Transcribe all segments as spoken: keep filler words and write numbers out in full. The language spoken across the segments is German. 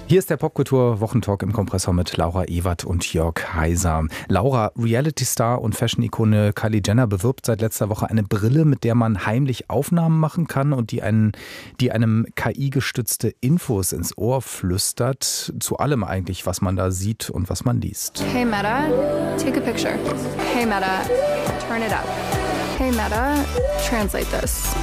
Hier ist der Popkultur-Wochentalk im Kompressor mit Laura Ewert und Jörg Heiser. Laura, Reality-Star und Fashion-Ikone Kylie Jenner bewirbt seit letzter Woche eine Brille, mit der man heimlich Aufnahmen machen kann und die, einen, die einem K I-gestützte Infos ins Ohr flüstert. Zu allem eigentlich, was man da sieht und was man liest. Hey Meta, take a picture. Hey Meta, turn it up. Hey Meta, translate this.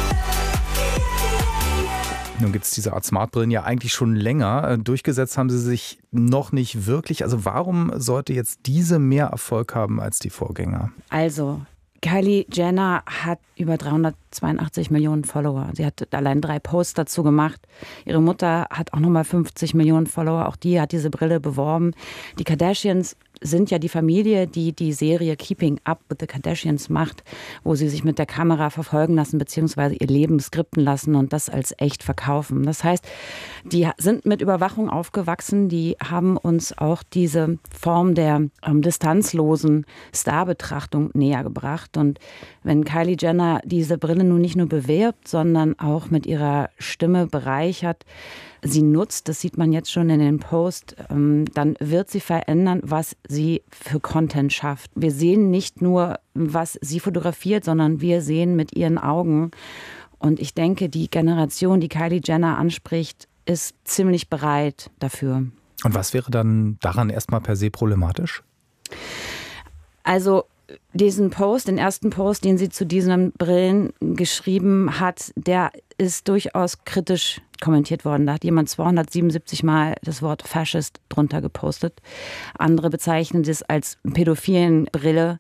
Nun gibt es diese Art Smartbrillen ja eigentlich schon länger. Durchgesetzt haben sie sich noch nicht wirklich. Also warum sollte jetzt diese mehr Erfolg haben als die Vorgänger? Also, Kylie Jenner hat über dreihundertzweiundachtzig Millionen Follower. Sie hat allein drei Posts dazu gemacht. Ihre Mutter hat auch nochmal fünfzig Millionen Follower. Auch die hat diese Brille beworben. Die Kardashians sind ja die Familie, die die Serie Keeping Up with the Kardashians macht, wo sie sich mit der Kamera verfolgen lassen, beziehungsweise ihr Leben skripten lassen und das als echt verkaufen. Das heißt, die sind mit Überwachung aufgewachsen, die haben uns auch diese Form der ähm, distanzlosen Starbetrachtung näher gebracht. Und wenn Kylie Jenner diese Brille nun nicht nur bewirbt, sondern auch mit ihrer Stimme bereichert, sie nutzt, das sieht man jetzt schon in den Posts, ähm, dann wird sie verändern, was sie für Content schafft. Wir sehen nicht nur, was sie fotografiert, sondern wir sehen mit ihren Augen. Und ich denke, die Generation, die Kylie Jenner anspricht, ist ziemlich bereit dafür. Und was wäre dann daran erstmal per se problematisch? Also diesen Post, den ersten Post, den sie zu diesen Brillen geschrieben hat, der ist durchaus kritisch kommentiert worden. Da hat jemand zweihundertsiebenundsiebzig Mal das Wort Fascist drunter gepostet. Andere bezeichnen das als pädophilen Brille.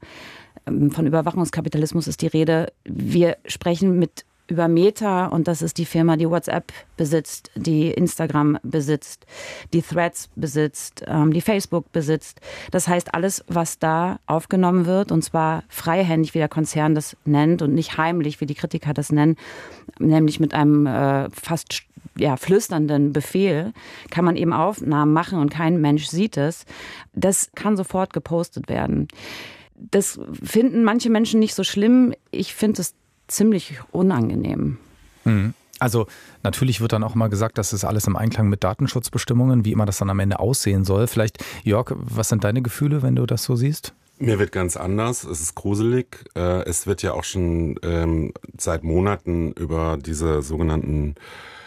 Von Überwachungskapitalismus ist die Rede. Wir sprechen mit über Meta, und das ist die Firma, die WhatsApp besitzt, die Instagram besitzt, die Threads besitzt, die Facebook besitzt. Das heißt, alles, was da aufgenommen wird, und zwar freihändig, wie der Konzern das nennt, und nicht heimlich, wie die Kritiker das nennen, nämlich mit einem äh, fast ja, flüsternden Befehl, kann man eben Aufnahmen machen und kein Mensch sieht es. Das kann sofort gepostet werden. Das finden manche Menschen nicht so schlimm. Ich finde es ziemlich unangenehm. Also natürlich wird dann auch mal gesagt, das ist alles im Einklang mit Datenschutzbestimmungen, wie immer das dann am Ende aussehen soll. Vielleicht, Jörg, was sind deine Gefühle, wenn du das so siehst? Mir wird ganz anders. Es ist gruselig. Es wird ja auch schon ähm, seit Monaten über diese sogenannten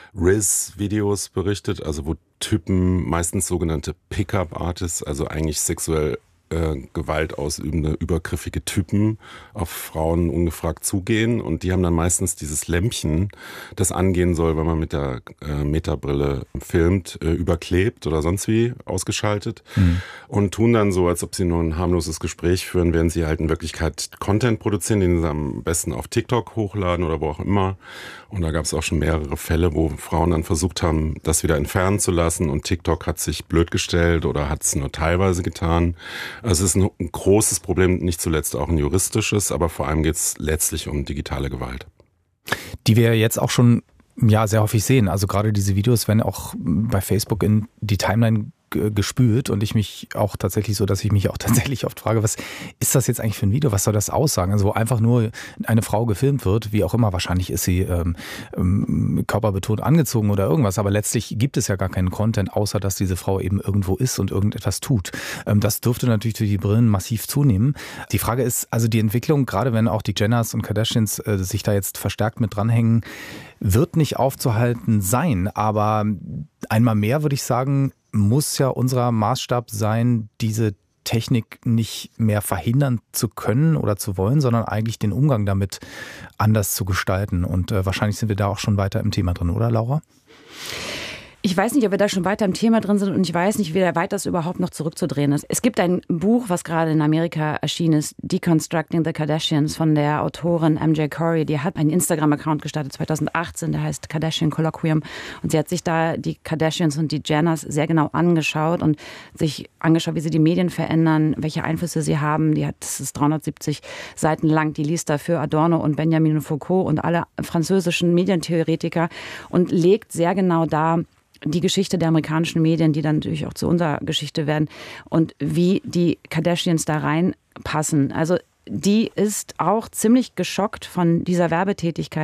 Riz-Videos berichtet, also wo Typen, meistens sogenannte Pickup-Artists, also eigentlich sexuell Äh, Gewalt ausübende, übergriffige Typen auf Frauen ungefragt zugehen, und die haben dann meistens dieses Lämpchen, das angehen soll, wenn man mit der äh, Meta-Brille filmt, äh, überklebt oder sonst wie ausgeschaltet, mhm. und tun dann so, als ob sie nur ein harmloses Gespräch führen, während sie halt in Wirklichkeit Content produzieren, den sie am besten auf TikTok hochladen oder wo auch immer. Und da gab es auch schon mehrere Fälle, wo Frauen dann versucht haben, das wieder entfernen zu lassen, und TikTok hat sich blöd gestellt oder hat es nur teilweise getan. Also es ist ein, ein großes Problem, nicht zuletzt auch ein juristisches, aber vor allem geht es letztlich um digitale Gewalt. Die wir jetzt auch schon ja, sehr häufig sehen. Also gerade diese Videos werden auch bei Facebook in die Timeline gespült, und ich mich auch tatsächlich so, dass ich mich auch tatsächlich oft frage, was ist das jetzt eigentlich für ein Video? Was soll das aussagen? Also wo einfach nur eine Frau gefilmt wird, wie auch immer, wahrscheinlich ist sie ähm, ähm, körperbetont angezogen oder irgendwas, aber letztlich gibt es ja gar keinen Content, außer dass diese Frau eben irgendwo ist und irgendetwas tut. Ähm, das dürfte natürlich durch die Brillen massiv zunehmen. Die Frage ist, also die Entwicklung, gerade wenn auch die Jenners und Kardashians äh, sich da jetzt verstärkt mit dranhängen, wird nicht aufzuhalten sein, aber einmal mehr würde ich sagen, muss ja unser Maßstab sein, diese Technik nicht mehr verhindern zu können oder zu wollen, sondern eigentlich den Umgang damit anders zu gestalten. Und äh, wahrscheinlich sind wir da auch schon weiter im Thema drin, oder Laura? Ich weiß nicht, ob wir da schon weiter im Thema drin sind, und ich weiß nicht, wie weit das überhaupt noch zurückzudrehen ist. Es gibt ein Buch, was gerade in Amerika erschienen ist, Deconstructing the Kardashians, von der Autorin M J Corey. Die hat einen Instagram-Account gestartet zweitausendachtzehn, der heißt Kardashian Colloquium. Und sie hat sich da die Kardashians und die Jenners sehr genau angeschaut und sich angeschaut, wie sie die Medien verändern, welche Einflüsse sie haben. Die hat, das ist dreihundertsiebzig Seiten lang, die liest dafür Adorno und Benjamin Foucault und alle französischen Medientheoretiker und legt sehr genau dar, die Geschichte der amerikanischen Medien, die dann natürlich auch zu unserer Geschichte werden, und wie die Kardashians da reinpassen. Also die ist auch ziemlich geschockt von dieser Werbetätigkeit.